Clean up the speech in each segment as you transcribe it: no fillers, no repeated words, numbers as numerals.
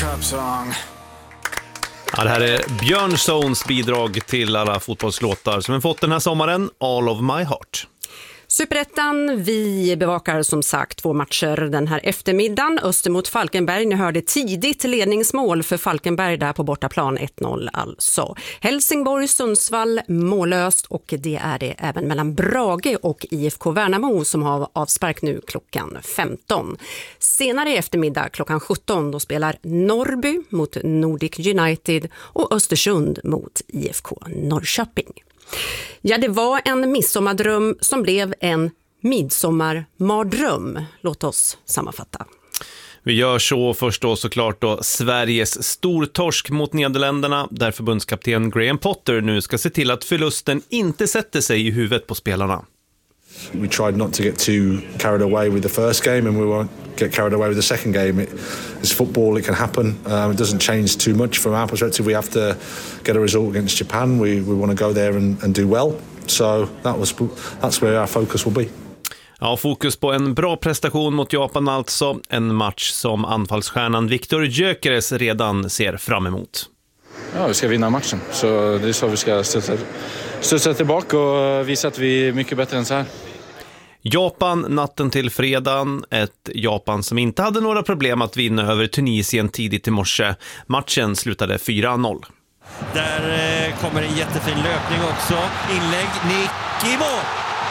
cup song. Ja, det här är Björn Sons bidrag till alla fotbollslåtar som vi fått den här sommaren, All of my heart. Superettan, vi bevakar som sagt 2 matcher den här eftermiddagen. Öster mot Falkenberg, ni hörde tidigt ledningsmål för Falkenberg där på bortaplan 1-0 alltså. Helsingborg, Sundsvall, mållöst, och det är det även mellan Brage och IFK Värnamo som har avspark nu klockan 15. Senare i eftermiddag klockan 17 då spelar Norrby mot Nordic United och Östersund mot IFK Norrköping. Ja, det var en midsommardröm som blev en midsommarmardröm. Låt oss sammanfatta. Vi gör så först då såklart då Sveriges stortorsk mot Nederländerna, där förbundskapten Graham Potter nu ska se till att förlusten inte sätter sig i huvudet på spelarna. We tried not to get too carried away with the first game, and we won't get carried away with the second game. It's football, it can happen. It doesn't change too much from our perspective. We have to get a result against Japan. We want to go there and do well. So that's where our focus will be. Ja, fokus på en bra prestation mot Japan alltså. En match som anfallsstjärnan Viktor Gyökeres redan ser fram emot. Ja, vi ska vinna matchen. Så det är så vi ska studsa tillbaka och visa att vi är mycket bättre än så här. Japan natten till fredagen, ett Japan som inte hade några problem att vinna över Tunisien tidigt i morse. Matchen slutade 4-0. Där kommer en jättefin löpning också. Inlägg, nick i mål.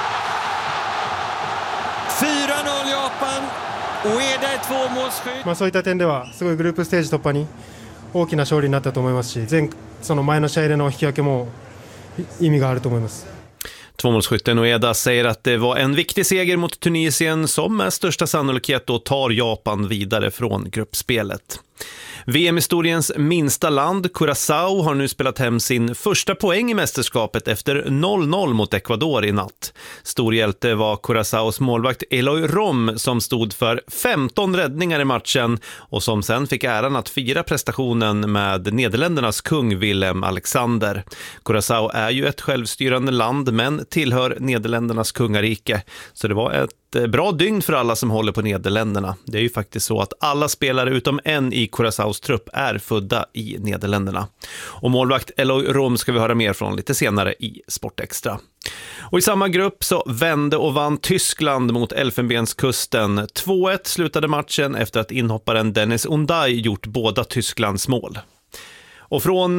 4-0 Japan. Ueda är 2-målsskytt. そういった点ではすごいグループステージ突破に大きな勝利になったと思いますし、その前の試合での引き分けも意味があると思います。 Tvåmålsskytten Ueda säger att det var en viktig seger mot Tunisien som med största sannolikhet då tar Japan vidare från gruppspelet. VM-historiens minsta land, Curaçao, har nu spelat hem sin första poäng i mästerskapet efter 0-0 mot Ecuador i natt. Stor hjälte var Curaçaos målvakt Eloy Rom som stod för 15 räddningar i matchen och som sen fick äran att fira prestationen med Nederländernas kung Willem Alexander. Curaçao är ju ett självstyrande land men tillhör Nederländernas kungarike, så det var ett bra dygn för alla som håller på Nederländerna. Det är ju faktiskt så att alla spelare utom en i Curaçaos trupp är födda i Nederländerna. Och målvakt Eloy Rom ska vi höra mer från lite senare i Sportextra. Och i samma grupp så vände och vann Tyskland mot Elfenbenskusten. 2-1 slutade matchen efter att inhopparen Dennis Unday gjort båda Tysklands mål. Och från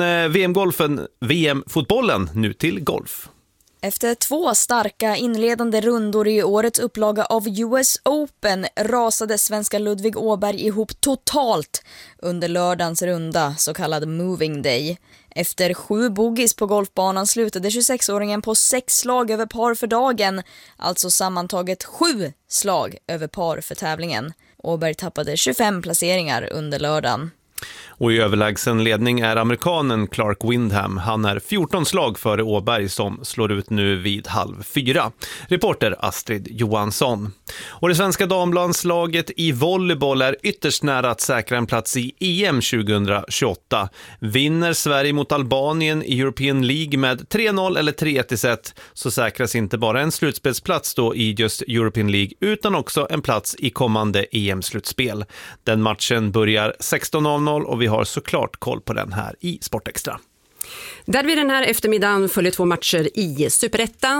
VM-fotbollen nu till golf. Efter 2 starka inledande rundor i årets upplaga av US Open rasade svenska Ludvig Åberg ihop totalt under lördagens runda, så kallad Moving Day. Efter 7 bogeys på golfbanan slutade 26-åringen på 6 slag över par för dagen, alltså sammantaget 7 slag över par för tävlingen. Åberg tappade 25 placeringar under lördagen. Och i överlägsen ledning är amerikanen Clark Windham. Han är 14 slag före Åberg som slår ut nu vid 3:30. Reporter Astrid Johansson. Och det svenska damlandslaget i volleyboll är ytterst nära att säkra en plats i EM 2028. Vinner Sverige mot Albanien i European League med 3-0 eller 3-1 i set så säkras inte bara en slutspelsplats då i just European League utan också en plats i kommande EM-slutspel. Den matchen börjar 16:00 och vi har såklart koll på den här i Sportextra. Där vi den här eftermiddagen följer 2 matcher i Superettan.